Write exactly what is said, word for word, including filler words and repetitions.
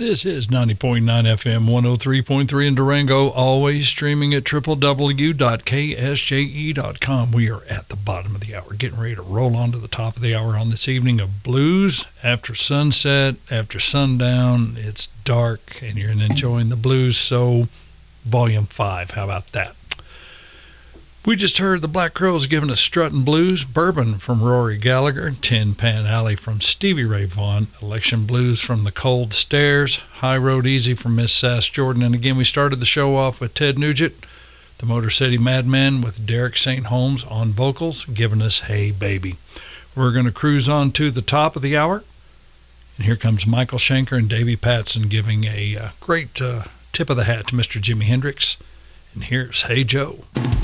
This is ninety point nine F M, one oh three point three in Durango, always streaming at w w w dot k s j e dot com. We are at the bottom of the hour, getting ready to roll on to the top of the hour on this evening of blues. After sunset, after sundown, it's dark, and you're enjoying the blues. So, Volume five, how about that? We just heard the Black Crowes giving us Struttin' Blues, Bourbon from Rory Gallagher, Tin Pan Alley from Stevie Ray Vaughan, Election Blues from The Cold Stairs, High Road Easy from Miss Sass Jordan. And again, we started the show off with Ted Nugent, the Motor City Madman, with Derek Saint Holmes on vocals, giving us Hey Baby. We're going to cruise on to the top of the hour. And here comes Michael Schenker and Davy Patson giving a uh, great uh, tip of the hat to Mister Jimi Hendrix. And here's Hey Joe.